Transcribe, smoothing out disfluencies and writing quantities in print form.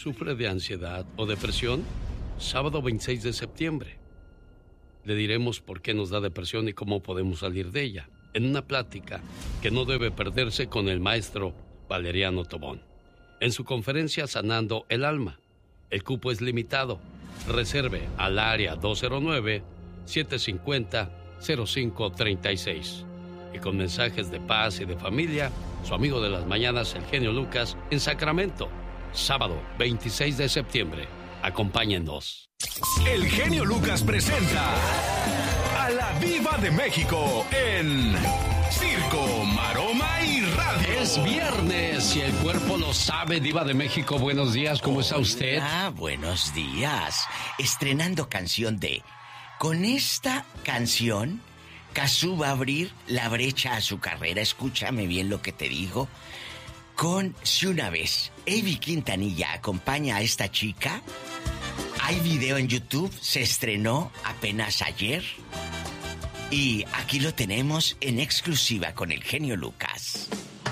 ¿Sufre de ansiedad o depresión? Sábado 26 de septiembre. Le diremos por qué nos da depresión y cómo podemos salir de ella, en una plática que no debe perderse con el maestro Valeriano Tobón. En su conferencia Sanando el Alma. El cupo es limitado. Reserve al área 209-750-0536. Y con mensajes de paz y de familia, su amigo de las mañanas, el genio Lucas, en Sacramento. Sábado 26 de septiembre. Acompáñennos. El genio Lucas presenta a la Diva de México en Circo, Maroma y Radio. Es viernes y el cuerpo lo sabe. Diva de México, buenos días, ¿cómo está usted? Buenos días. Estrenando canción de... Con esta canción, Cazzu va a abrir la brecha a su carrera. Escúchame bien lo que te digo. Con Si una vez Evi Quintanilla acompaña a esta chica. Hay video en YouTube, se estrenó apenas ayer. Y aquí lo tenemos en exclusiva con el genio Lucas.